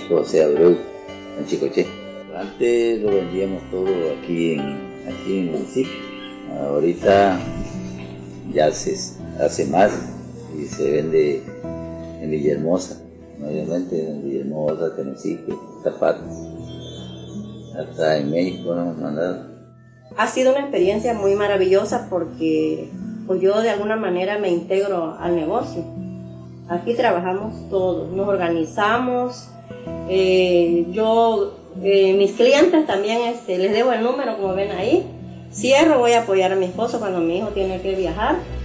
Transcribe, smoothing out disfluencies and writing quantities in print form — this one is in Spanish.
México, José Abreu, en Chicoche. Antes lo vendíamos todo aquí en el municipio. Ahorita ya se hace más y se vende en Villahermosa, mayormente en Villahermosa, Tenosico, Zapatos. Hasta en México nos han mandado. Ha sido una experiencia muy maravillosa porque pues yo de alguna manera me integro al negocio. Aquí trabajamos todos, nos organizamos. Mis clientes también les debo el número, como ven ahí. Cierro, voy a apoyar a mi esposo cuando mi hijo tiene que viajar.